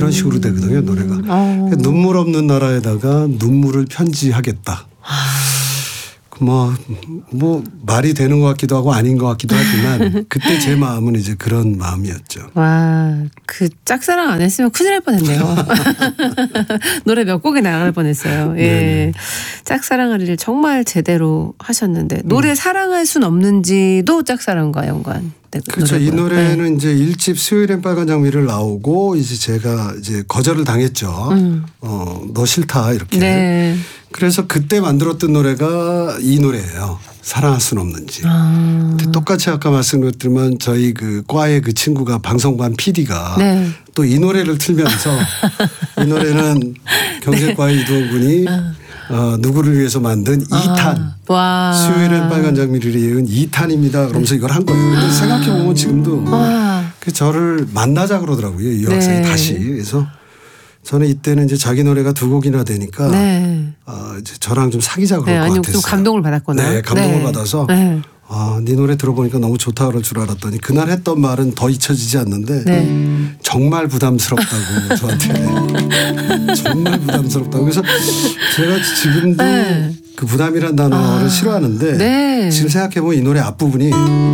이런 식으로 되거든요 노래가. 눈물 없는 나라에다가 눈물을 편지하겠다. 뭐 말이 되는 것 같기도 하고 아닌 것 같기도 하지만 그때 제 마음은 이제 그런 마음이었죠. 와, 그 짝사랑 안 했으면 큰일 날 뻔했네요. 노래 몇 곡이 나갈 뻔했어요. 예, 네네. 짝사랑을 정말 제대로 하셨는데 노래 사랑할 순 없는지도 짝사랑과 연관. 그렇죠. 이 노래는 이제 1집 수요일엔 빨간 장미를 나오고 이제 제가 이제 거절을 당했죠. 너 싫다 이렇게. 네. 그래서 그때 만들었던 노래가 이 노래예요. 사랑할 순 없는지. 근데 똑같이 아까 말씀드렸지만 저희 그 과의 그 친구가 방송반 PD가 네. 또 이 노래를 틀면서 이 노래는 경제과의 이두원 군이 누구를 위해서 만든 2탄. 와. 수요일엔 빨간 장미를 이은 2탄입니다. 그러면서 이걸 한 거예요. 근데 생각해보면 지금도 그 저를 만나자 그러더라고요. 이 학생이 네. 다시. 그래서 저는 이때는 이제 자기 노래가 2곡이나 되니까 네. 이제 저랑 좀 사귀자 그럴 것 아니요, 같았어요. 좀 감동을 받았구나. 네, 감동을 받아서 네 노래 들어보니까 너무 좋다 그럴 줄 알았더니 그날 했던 말은 더 잊혀지지 않는데 정말 부담스럽다고 저한테 정말 부담스럽다고. 그래서 제가 지금도 그 부담이란 단어를 싫어하는데 지금 생각해보면 이 노래 앞부분이